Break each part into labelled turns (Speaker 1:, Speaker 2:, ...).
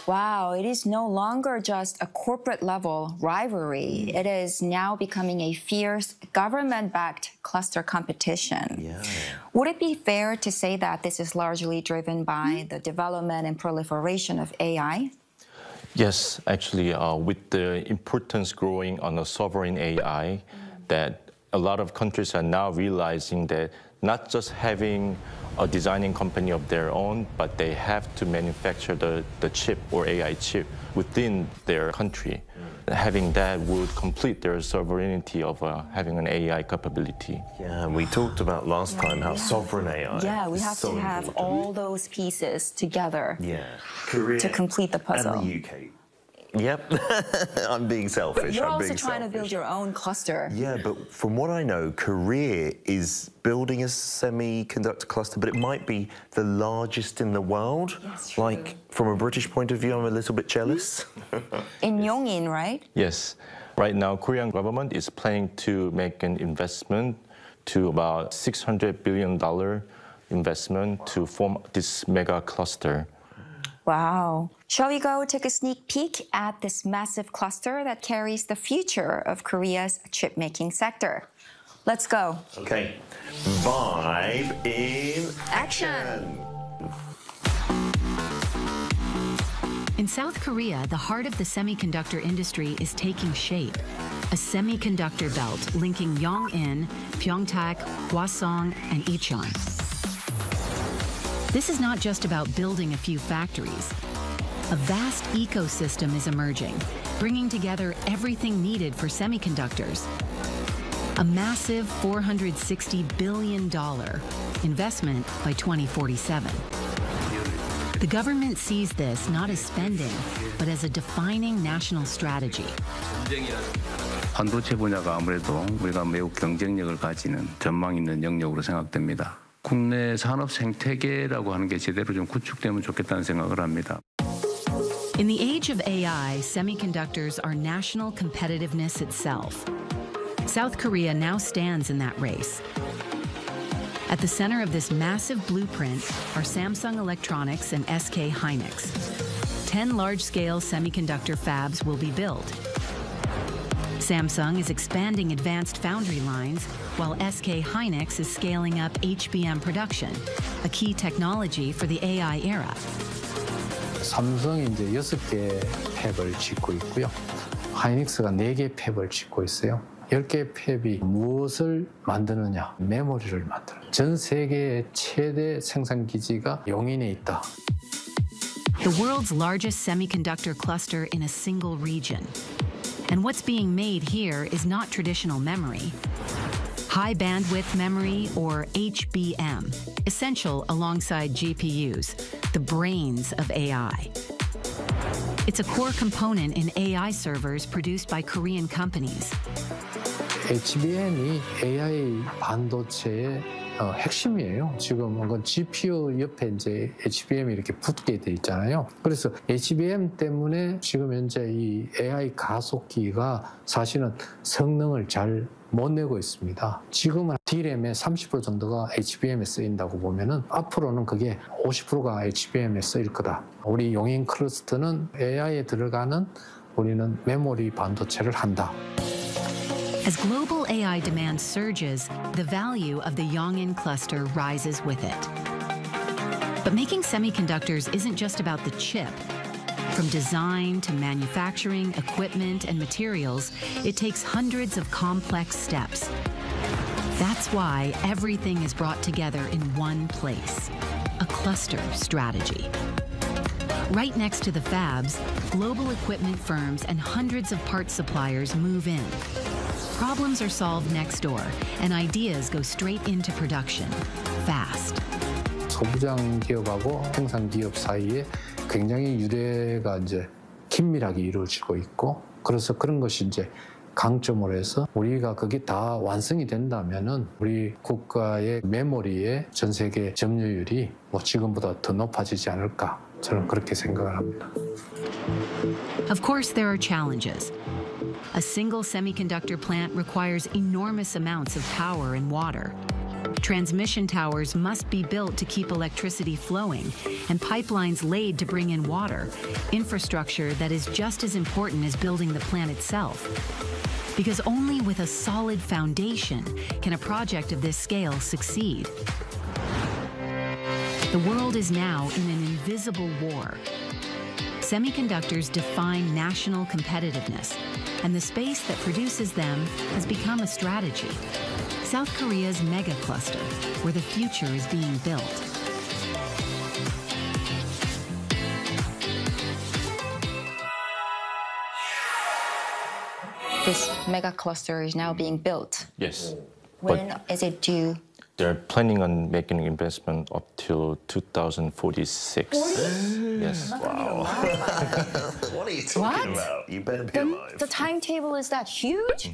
Speaker 1: Wow, it is no longer just a corporate level rivalry. It is now becoming a fierce government-backed cluster competition.
Speaker 2: Yeah.
Speaker 1: Would it be fair to say that this is largely driven by the development and proliferation of AI?
Speaker 3: Yes, actually, with the importance growing on the sovereign AI, that a lot of countries are now realizing that not just having a designing company of their own, but they have to manufacture the chip or AI chip within their country. Having that would complete their sovereignty of having an AI capability.
Speaker 2: Yeah, and we talked about last time how sovereign AI.
Speaker 1: Yeah, we have
Speaker 2: so
Speaker 1: to have
Speaker 2: important.
Speaker 1: all those pieces together
Speaker 2: Korea
Speaker 1: to complete the puzzle.
Speaker 2: And the UK. Yep, I'm being selfish.
Speaker 1: You're
Speaker 2: I'm
Speaker 1: also
Speaker 2: being
Speaker 1: trying
Speaker 2: selfish.
Speaker 1: to build your own cluster.
Speaker 2: Yeah, but from what I know, Korea is building a semiconductor cluster, but it might be the largest in the world.
Speaker 1: Yes,
Speaker 2: like, from a British point of view, I'm a little bit jealous.
Speaker 1: In Yongin, right?
Speaker 3: Yes. Right now, Korean government is planning to make an investment to about $600 billion investment to form this mega cluster.
Speaker 1: Wow. Shall we go take a sneak peek at this massive cluster that carries the future of Korea's chip-making sector? Let's go.
Speaker 2: Okay, vibe in action.
Speaker 4: In South Korea, the heart of the semiconductor industry is taking shape. A semiconductor belt linking Yongin, Pyeongtaek, Hwaseong, and Icheon. This is not just about building a few factories. A vast ecosystem is emerging, bringing together everything needed for semiconductors. A massive $460 billion investment by 2047. The government sees this not as spending, but as a defining national strategy.
Speaker 5: 반도체 분야가 아무래도 우리가 매우 경쟁력을 가지는 전망 있는 영역으로 생각됩니다. 국내 산업 생태계라고 하는 게 제대로 좀 구축되면 좋겠다는 생각을 합니다.
Speaker 4: In the age of AI, semiconductors are national competitiveness itself. South Korea now stands in that race. At the center of this massive blueprint are Samsung Electronics and SK Hynix. 10 large-scale semiconductor fabs will be built. Samsung is expanding advanced foundry lines, while SK Hynix is scaling up HBM production, a key technology for the AI era.
Speaker 6: 삼성이 이제 6개 팹을 짓고 있고요. 하이닉스가 4개 팹을 짓고 있어요. 10개 팹이 무엇을 만드느냐? 메모리를 만드는. 전 세계의 최대 생산 기지가 용인에 있다.
Speaker 4: The world's largest semiconductor cluster in a single region. And what's being made here is not traditional memory. High bandwidth memory, or HBM, essential alongside GPUs, the brains of AI. It's a core component in AI servers produced by Korean companies.
Speaker 6: HBM이 AI 반도체의 핵심이에요. 지금 그건 GPU 옆에 이제 HBM이 이렇게 붙게 돼 있잖아요. 그래서 HBM 때문에 지금 현재 이 AI 가속기가 사실은 성능을 잘 못 내고 있습니다. 지금은 D램의 30% 정도가 HBM에 쓰인다고 보면은 앞으로는 그게 50%가 HBM에 쓰일 거다. 우리 용인 클러스터는 AI에 들어가는 우리는 메모리 반도체를 한다.
Speaker 4: As global AI demand surges, the value of the Yongin cluster rises with it. But making semiconductors isn't just about the chip. From design to manufacturing, equipment, and materials, it takes hundreds of complex steps. That's why everything is brought together in one place, a cluster strategy. Right next to the fabs, global equipment firms and hundreds of parts suppliers move in. Problems are solved next door, and ideas go straight into production, fast.
Speaker 6: 소부장 기업하고 생산 기업 사이에 굉장히 유대가 이제 긴밀하게 이루어지고 있고, 그래서 그런 것이 이제 강점으로 해서 우리가 그게 다 완성이 된다면은 우리 국가의 메모리의 전 세계 점유율이 뭐 지금보다 더 높아지지 않을까, 저는 그렇게 생각을 합니다.
Speaker 4: Of course, there are challenges. A single semiconductor plant requires enormous amounts of power and water. Transmission towers must be built to keep electricity flowing and pipelines laid to bring in water, infrastructure that is just as important as building the plant itself. Because only with a solid foundation can a project of this scale succeed. The world is now in an invisible war. Semiconductors define national competitiveness, and the space that produces them has become a strategy. South Korea's mega cluster, where the future is being built.
Speaker 1: This mega cluster is now being built.
Speaker 3: Yes.
Speaker 1: When is it due?
Speaker 3: They're planning on making investment up till 2046. Yes.
Speaker 2: Wow. What are you talking about? You better be alive.
Speaker 1: The timetable is that huge?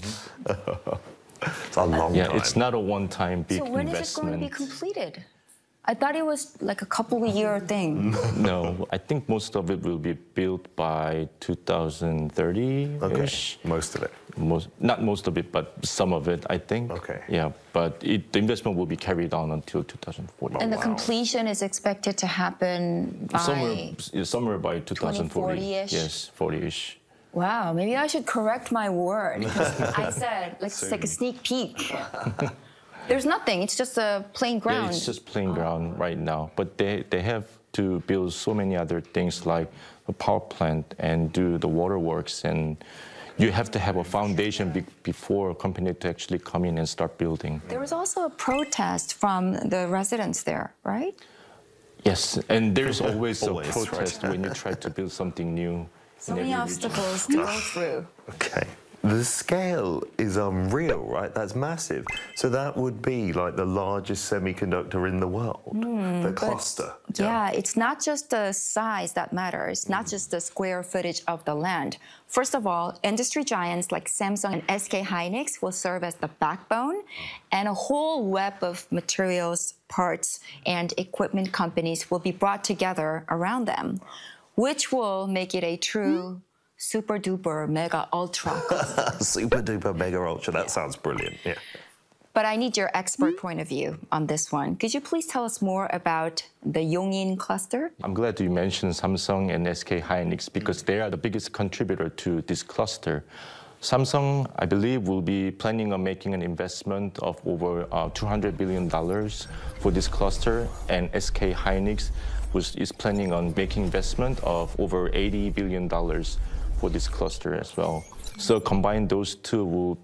Speaker 2: It's a long
Speaker 3: Yeah,
Speaker 2: time.
Speaker 3: it's not a one-time big
Speaker 1: So when is it going to be
Speaker 3: investment.
Speaker 1: completed? I thought it was like a couple-year thing.
Speaker 3: No, I think most of it will be built by 2030-ish.
Speaker 2: Okay, most of it.
Speaker 3: Not most of it, but some of it, I think.
Speaker 2: Okay.
Speaker 3: Yeah, but the investment will be carried on until 2040.
Speaker 1: And the
Speaker 2: wow.
Speaker 1: completion is expected to happen by...
Speaker 3: Somewhere by 2040.
Speaker 1: 2040-ish?
Speaker 3: Yes, 40-ish.
Speaker 1: Wow, maybe I should correct my word. Because I said, let's take a sneak peek. There's nothing, it's just a plain ground.
Speaker 3: Yeah, it's just plain ground right now. But they have to build so many other things like a power plant and do the waterworks, and you have to have a foundation before a company to actually come in and start building.
Speaker 1: There was also a protest from the residents there, right?
Speaker 3: Yes, and there's always a
Speaker 2: Always,
Speaker 3: protest when you try to build something new.
Speaker 1: So
Speaker 3: in
Speaker 1: many
Speaker 3: every region.
Speaker 1: obstacles to go through.
Speaker 2: Okay. The scale is unreal, right? That's massive. So that would be like the largest semiconductor in the world, the cluster.
Speaker 1: Yeah, it's not just the size that matters, not just the square footage of the land. First of all, industry giants like Samsung and SK Hynix will serve as the backbone, and a whole web of materials, parts, and equipment companies will be brought together around them, which will make it a true super duper mega ultra cluster.
Speaker 2: Super duper mega ultra. That sounds brilliant. Yeah.
Speaker 1: But I need your expert point of view on this one. Could you please tell us more about the Yongin cluster?
Speaker 3: I'm glad you mentioned Samsung and SK Hynix because they are the biggest contributor to this cluster. Samsung, I believe, will be planning on making an investment of over $200 billion for this cluster, and SK Hynix is planning on making investment of over $80 billion for this cluster as well. So combined, those two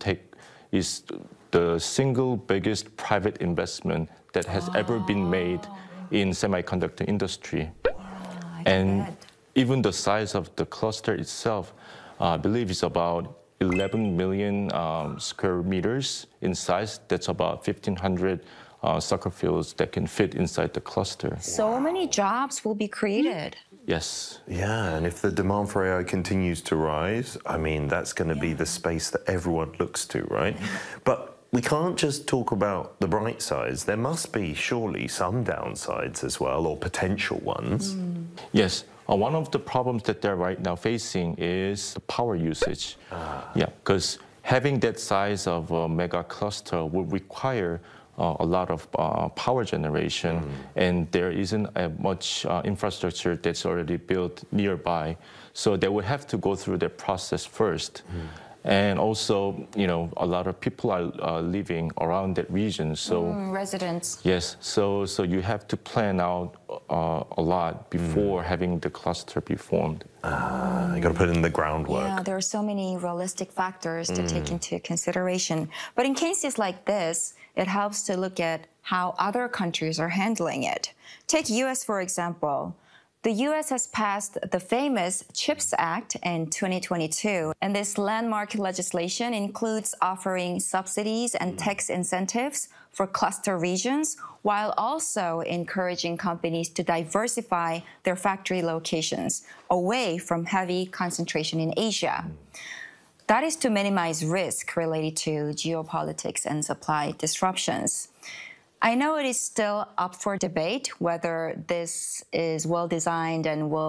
Speaker 3: is the single biggest private investment that has ever been made in semiconductor industry. And even the size of the cluster itself, I believe is about 11 million square meters in size. That's about 1,500 soccer fields that can fit inside the cluster.
Speaker 1: So many jobs will be created.
Speaker 3: Yes.
Speaker 2: Yeah, and if the demand for AI continues to rise, I mean, that's going to be the space that everyone looks to, right? But we can't just talk about the bright sides. There must be surely some downsides as well, or potential ones.
Speaker 3: Yes. One of the problems that they're right now facing is the power usage. Yeah, because having that size of a mega cluster will require a lot of power generation, and there isn't much infrastructure that's already built nearby. So they will have to go through that process first. And also, you know, a lot of people are living around that region. So
Speaker 1: Residents.
Speaker 3: yes, so you have to plan out a lot before having the cluster be formed.
Speaker 2: You got to put in the groundwork.
Speaker 1: Yeah, there are so many realistic factors to take into consideration. But in cases like this, it helps to look at how other countries are handling it. Take US, for example. The US has passed the famous CHIPS Act in 2022, and this landmark legislation includes offering subsidies and tax incentives for cluster regions, while also encouraging companies to diversify their factory locations away from heavy concentration in Asia. That is to minimize risk related to geopolitics and supply disruptions. I know it is still up for debate whether this is well designed and will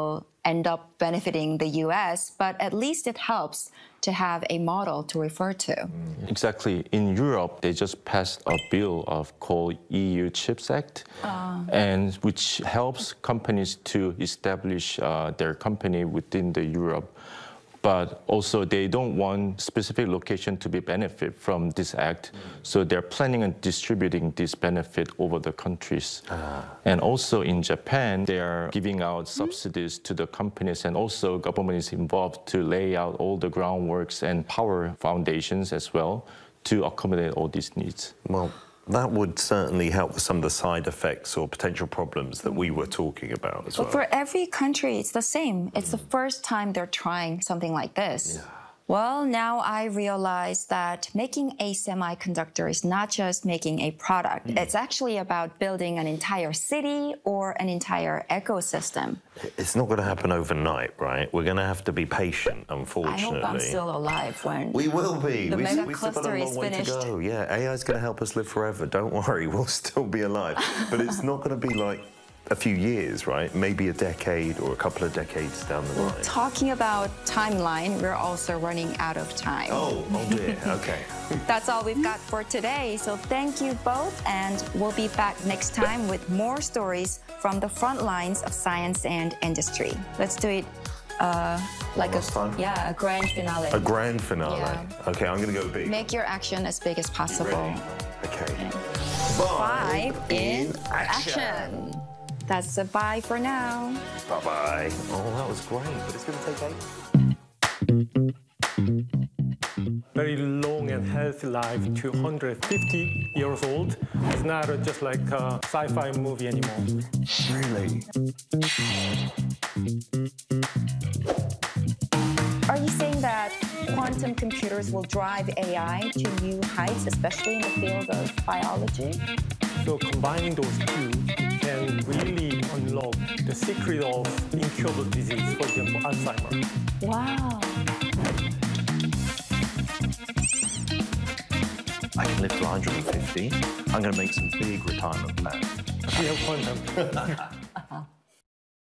Speaker 1: end up benefiting the US, but at least it helps to have a model to refer to.
Speaker 3: Exactly. In Europe, they just passed a bill called EU Chips Act, and which helps companies to establish their company within the Europe. But also they don't want specific location to be benefit from this act. So they're planning on distributing this benefit over the countries. And also in Japan, they are giving out subsidies to the companies, and also government is involved to lay out all the groundworks and power foundations as well to accommodate all these needs.
Speaker 2: Well, that would certainly help with some of the side effects or potential problems that we were talking about as well.
Speaker 1: But for every country, it's the same. It's the first time they're trying something like this.
Speaker 2: Yeah.
Speaker 1: Well, now I realize that making a semiconductor is not just making a product. It's actually about building an entire city or an entire ecosystem.
Speaker 2: It's not going to happen overnight, right? We're going to have to be patient, unfortunately.
Speaker 1: I hope I'm still alive when
Speaker 2: We will be.
Speaker 1: the mega
Speaker 2: We've still got
Speaker 1: cluster
Speaker 2: a
Speaker 1: is
Speaker 2: long way to
Speaker 1: finished.
Speaker 2: go. Yeah, AI is going to help us live forever. Don't worry, we'll still be alive. But it's not going to be like a few years, right? Maybe a decade or a couple of decades down the line.
Speaker 1: Talking about timeline, we're also running out of time.
Speaker 2: Oh dear. Okay.
Speaker 1: That's all we've got for today. So thank you both, and we'll be back next time with more stories from the front lines of science and industry. Let's do it like
Speaker 2: last time?
Speaker 1: a grand finale.
Speaker 2: A grand finale.
Speaker 1: Yeah.
Speaker 2: Okay, I'm going to go big.
Speaker 1: Make your action as big as possible.
Speaker 2: Ready? Okay.
Speaker 1: 5 in action. That's a bye for now.
Speaker 2: Bye-bye. Oh, that was great, but it's going to take 8.
Speaker 7: Very long and healthy life to 150 years old. It's not just like a sci-fi movie anymore.
Speaker 2: Really?
Speaker 1: Are you saying that quantum computers will drive AI to new heights, especially in the field of biology?
Speaker 7: So combining those two can really unlock the secret of incurable disease, for example, Alzheimer's.
Speaker 1: Wow.
Speaker 2: I can live to 150. I'm going to make some big retirement plans.
Speaker 7: We have quantum.